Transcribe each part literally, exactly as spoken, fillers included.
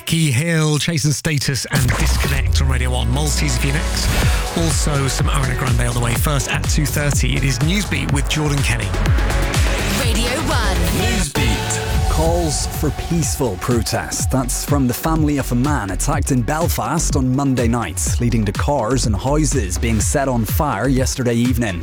Becky Hill, Chasing Status and Disconnect on Radio one. Maltese if you're next. Also some Ariana Grande on the way. First at two thirty, it is Newsbeat with Jordan Kenny. Radio one. Newsbeat. Calls for peaceful protest. That's from the family of a man attacked in Belfast on Monday night, leading to cars and houses being set on fire yesterday evening.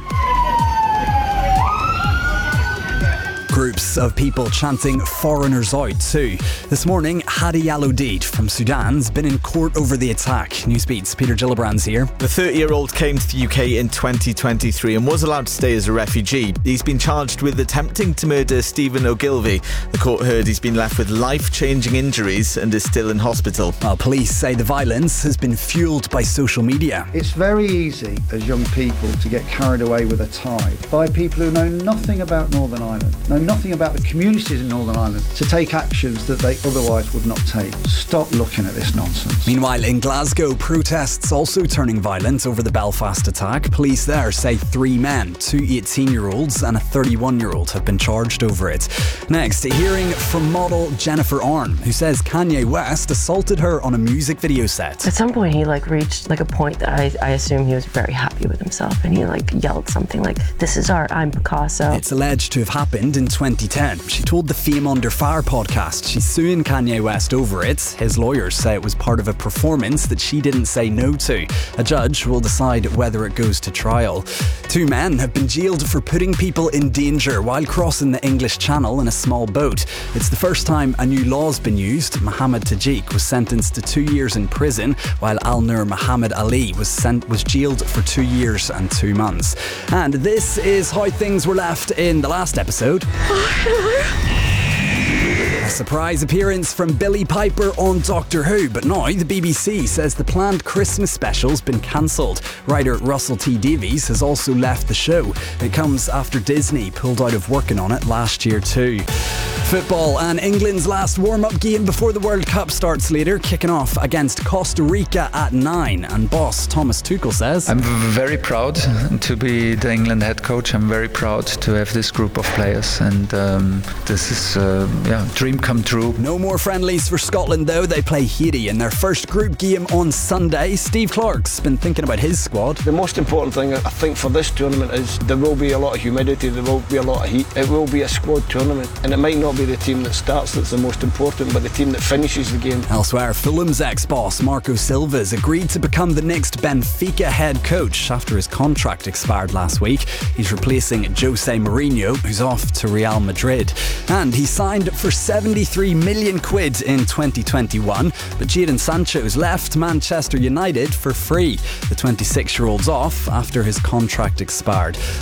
Groups of people chanting "foreigners out" too. This morning, Hadi Al-Odeid from Sudan's been in court over the attack. Newsbeat's Peter Gillibrand's here. The thirty-year-old came to the U K in twenty twenty-three and was allowed to stay as a refugee. He's been charged with attempting to murder Stephen Ogilvie. The court heard he's been left with life-changing injuries and is still in hospital. Well, police say the violence has been fuelled by social media. It's very easy as young people to get carried away with a tide by people who know nothing about Northern Ireland, know nothing about the communities in Northern Ireland, to take actions that they otherwise would not take. Stop looking at this nonsense. Meanwhile, in Glasgow, protests also turning violent over the Belfast attack. Police there say three men, two eighteen-year-olds and a thirty-one-year-old have been charged over it. Next, hearing from model Jennifer Arn, who says Kanye West assaulted her on a music video set. At some point, he like reached like a point that I, I assume he was very happy with himself, and he like yelled something like, "This is art, I'm Picasso." It's alleged to have happened in twenty ten. She told the Fame Under Fire podcast she's suing Kanye West over it. His lawyers say it was part of a performance that she didn't say no to. A judge will decide whether it goes to trial. Two men have been jailed for putting people in danger while crossing the English Channel in a small boat. It's the first time a new law's been used. Mohammed Tajik was sentenced to two years in prison, while Al Nur Muhammad Ali was sent was jailed for two years and two months. And this is how things were left in the last episode. A surprise appearance from Billie Piper on Doctor Who, but now the B B C says the planned Christmas special's been cancelled. Writer Russell T Davies has also left the show. It comes after Disney pulled out of working on it last year too. Football and England's last warm-up game before the World Cup starts later, kicking off against Costa Rica at nine. And boss Thomas Tuchel says, I'm very proud to be the England head coach. I'm very proud to have this group of players, and um, this is uh, yeah, dream come true. No more friendlies for Scotland though. They play Haiti in their first group game on Sunday. Steve Clarke's been thinking about his squad. The most important thing I think for this tournament is there will be a lot of humidity, there will be a lot of heat. It will be a squad tournament, and it might not be the team that starts that's the most important, but the team that finishes the game. Elsewhere, Fulham's ex-boss Marco Silva's agreed to become the next Benfica head coach after his contract expired last week. He's replacing Jose Mourinho, who's off to Real Madrid. And he signed for seventy-three million quid in twenty twenty-one, but Jadon Sancho's left Manchester United for free. The twenty-six-year-old's off after his contract expired.